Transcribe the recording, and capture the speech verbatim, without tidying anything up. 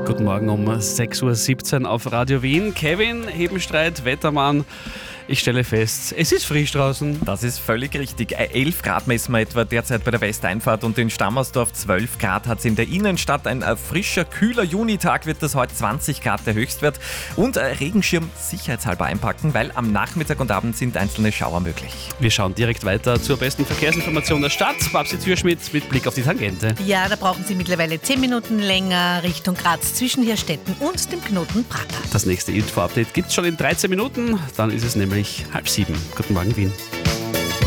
Guten Morgen um sechs Uhr siebzehn auf Radio Wien. Kevin, Hebenstreit, Wettermann. Ich stelle fest, es ist frisch draußen. Das ist völlig richtig. elf Grad messen wir etwa derzeit bei der Westeinfahrt und in Stammersdorf zwölf Grad hat es in der Innenstadt. Ein frischer, kühler Junitag wird das heute, zwanzig Grad der Höchstwert. Und Regenschirm sicherheitshalber einpacken, weil am Nachmittag und Abend sind einzelne Schauer möglich. Wir schauen direkt weiter zur besten Verkehrsinformation der Stadt. Babsi Türschmidt mit Blick auf die Tangente. Ja, da brauchen Sie mittlerweile zehn Minuten länger Richtung Graz zwischen Hirstetten und dem Knoten Prater. Das nächste Info-Update gibt es schon in dreizehn Minuten. Dann ist es nämlich halb sieben. Guten Morgen, Wien.